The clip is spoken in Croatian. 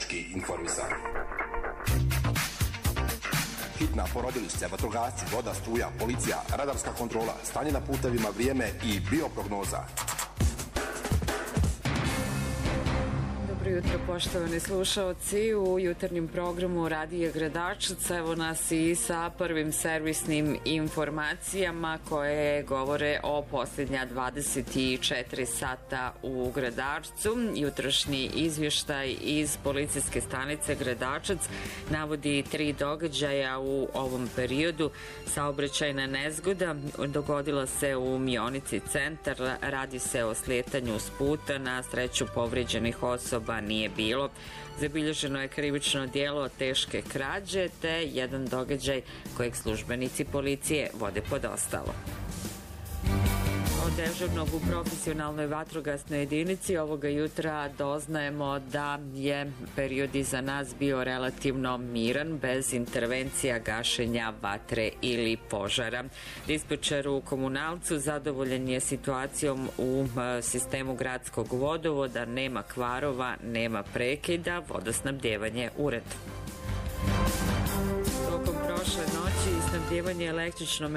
politički informisani. Hitna, porodilište, vatrogasci, voda, struja, policija, radarska kontrola, stanje na putevima, vrijeme i bioprognoza. Dobro jutro, poštovani slušaoci. U jutarnjem programu Radija Gradačac evo nas i sa prvim servisnim informacijama koje govore o posljednja 24 sata u Gradačcu. Jutrošnji izvještaj iz policijske stanice Gradačac navodi 3 događaja u ovom periodu. Saobraćajna nezgoda dogodila se u Mionici centar, radi se o slijetanju s puta, na sreću povrijeđenih osoba nije bilo. Zabilježeno je krivično djelo teške krađe te jedan događaj kojeg službenici policije vode pod ostalo. Od dežurnog u profesionalnoj vatrogasnoj jedinici ovoga jutra doznajemo da je period iza nas bio relativno miran, bez intervencija gašenja vatre ili požara. Dispečer u Komunalcu zadovoljen je situacijom u sistemu gradskog vodovoda, nema kvarova, nema prekida, vodosnabdjevanje u redu. Tokom prošle noći snabdjevanje električnom